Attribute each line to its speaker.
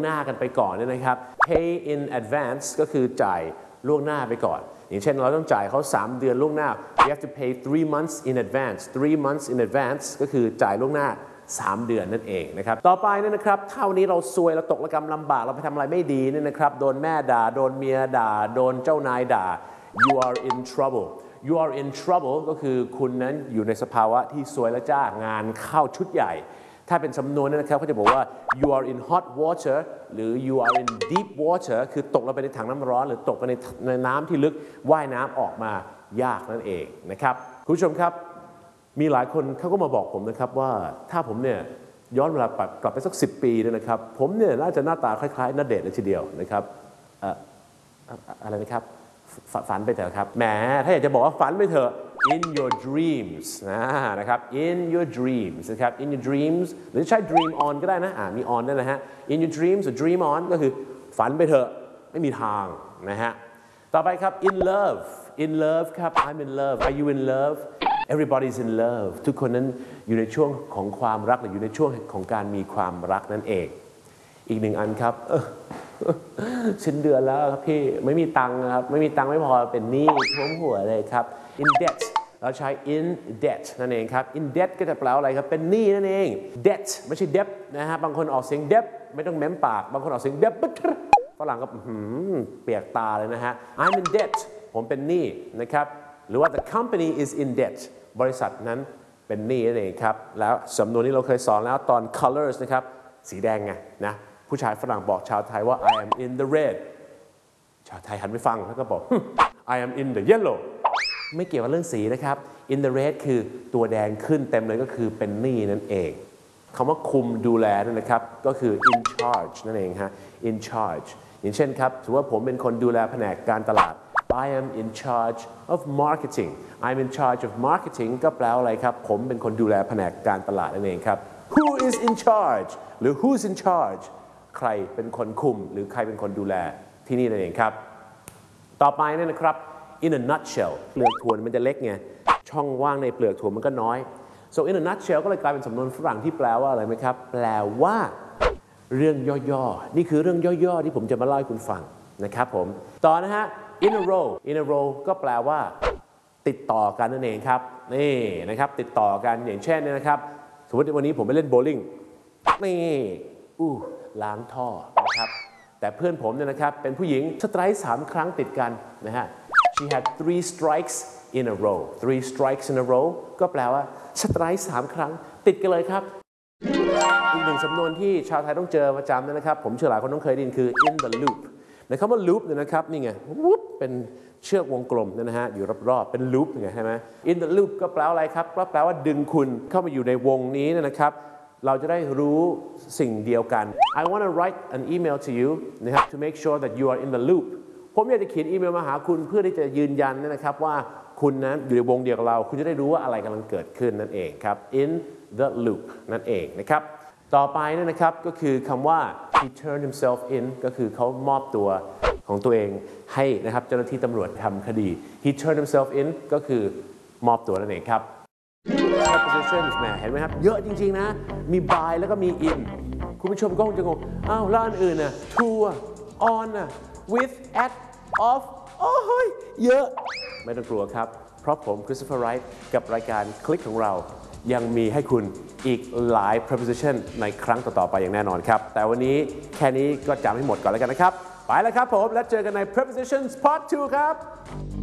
Speaker 1: หน้ากันไปก่อนเนี่ยนะครับ pay in advance ก็คือจ่ายล่วงหน้าไปก่อนอย่างเช่นเราต้องจ่ายเขา3 เดือนล่วงหน้า we have to pay 3 months in advance 3 months in advance ก็คือจ่ายล่วงหน้า3 เดือนนั่นเองนะครับต่อไปเนี่ยนะครับถ้าวันนี้เราซวยเราตกระกำลำบากเราไปทำอะไรไม่ดีเนี่ยนะครับโดนแม่ด่าโดนเมียด่าโดนเจ้านายด่า you are in trouble you are in trouble ก็คือคุณนั้นอยู่ในสภาวะที่ซวยและจ้างานเข้าชุดใหญ่ถ้าเป็นสำนวนนะครับเขาจะบอกว่า you are in hot water หรือ you are in deep water คือตกลงไปในถังน้ำร้อนหรือตกไปในน้ำที่ลึกว่ายน้ำออกมายากนั่นเองนะครับคุณผู้ชมครับมีหลายคนเขาก็มาบอกผมนะครับว่าถ้าผมเนี่ยย้อนเวลากลับไปสัก10 ปีเนี่ยนะครับผมเนี่ยน่าจะหน้าตาคล้ายๆณเดชน์เลยทีเดียวนะครับอะไรนะครับฝันไปเถอะครับแหมถ้าอยากจะบอกว่าฝันไปเถอะ in your dreams นะครับ in your dreams นะครับ in your dreams หรือใช้ dream on ก็ได้นะมี on ด้วยนะฮะ in your dreams หรือ dream on ก็คือฝันไปเถอะไม่มีทางนะฮะต่อไปครับ in love ครับ I'm in love are you in love everybody's in love ทุกคนนั้นอยู่ในช่วงของความรักหรืออยู่ในช่วงของการมีความรักนั่นเองอีกหนึ่งอันครับสิ้นเดือนแล้วครับพี่ไม่มีตังค์ครับไม่มีตังค์ไม่พอเป็นหนี้ท่วมหัวเลยครับ in debt เราใช้ in debt นั่นเองครับ in debt ก็จะแปลว่าอะไรครับเป็นหนี้นั่นเอง debt ไม่ใช่ debt นะฮะบางคนออกเสียง debt ไม่ต้องเม้มปากบางคนออกเสียง debt ฝรั่งก็เปียกตาเลยนะฮะ I'm in debt ผมเป็นหนี้นะครับหรือว่า the company is in debt บริษัทนั้นเป็นหนี้นั่นเองครับแล้วสำนวนนี้เราเคยสอนแล้วตอน colors นะครับสีแดงไงนะผู้ชายฝรั่งบอกชาวไทยว่า I am in the red ชาวไทยหันไปฟังแล้วก็บอก I am in the yellow ไม่เกี่ยวกับเรื่องสีนะครับ in the red คือตัวแดงขึ้นเต็มเลยก็คือเป็นหนี้นั่นเองคำว่าคุมดูแลนั่นนะครับก็คือ in charge นั่นเองฮะ in charge อย่างเช่นครับถือว่าผมเป็นคนดูแลแผนกการตลาด I am in charge of marketing I'm in charge of marketing ก็แปลว่าอะไรครับผมเป็นคนดูแลแผนกการตลาดนั่นเองครับ Who is in charge หรือ Who's in charge ใครเป็นคนคุมหรือใครเป็นคนดูแลที่นี่นั่นเองครับต่อไปเนี่ยนะครับ in a nutshell เปลือกถั่วมันจะเล็กไงช่องว่างในเปลือกถั่วมันก็น้อย so in a nutshell ก็เลยกลายเป็นสำนวนฝรั่งที่แปลว่าอะไรไหมครับแปลว่าเรื่องย่อๆนี่คือเรื่องย่อๆที่ผมจะมาเล่าให้คุณฟังนะครับผมต่อนะฮะ in a row ก็แปลว่าติดต่อกันนั่นเองครับนี่นะครับติดต่อกันอย่างเช่นนะครับสมมติวันนี้ผมไปเล่นโบว์ลิ่งนี่ล้างท่อนะครับแต่เพื่อนผมเนี่ยนะครับเป็นผู้หญิงสไตร์3 ครั้งติดกันนะฮะ she had 3 strikes in a row 3 strikes in a row ก็แปลว่าสไตร์3 ครั้งติดกันเลยครับอีกหนึ่งสำนวนที่ชาวไทยต้องเจอประจำนะครับผมเชื่อหลายคนต้องเคยได้ยินคือ in the loop ในคำว่า loop เนี่ยนะครับนี่ไงวุ๊บเป็นเชือกวงกลมนะฮะอยู่รอบๆเป็น loop ไงใช่ไหม in the loop ก็แปลว่าอะไรครับก็แปลว่าดึงคุณเข้ามาอยู่ในวงนี้นะครับเราจะได้รู้สิ่งเดียวกัน I want to write an email to you นะครับ to make sure that you are in the loop ผมอยากจะเขียนอีเมลมาหาคุณเพื่อที่จะยืนยันนะครับว่าคุณนั้นอยู่ในวงเดียวกับเราคุณจะได้รู้ว่าอะไรกำลังเกิดขึ้นนั่นเองครับ in the loop นั่นเองนะครับต่อไปนะครับก็คือคำว่า he turned himself in ก็คือเขามอบตัวของตัวเองให้นะครับเจ้าหน้าที่ตำรวจทำคดี he turned himself in ก็คือมอบตัวนั่นเองครับprepositions แหมเห็นไหมครับเยอะจริงๆนะมี by แล้วก็มี in คุณผู้ชมก็คงจะงงอ้าวแล้วอันอื่นน่ะ to on with at of โอ้ยเยอะไม่ต้องกลัวครับเพราะผมคริสโตเฟอร์ไรท์กับรายการคลิกของเรายังมีให้คุณอีกหลาย preposition ในครั้งต่อๆไปอย่างแน่นอนครับแต่วันนี้แค่นี้ก็จำให้หมดก่อนแล้วกันนะครับไปแล้วครับผมแล้วเจอกันใน prepositions part 2 ครับ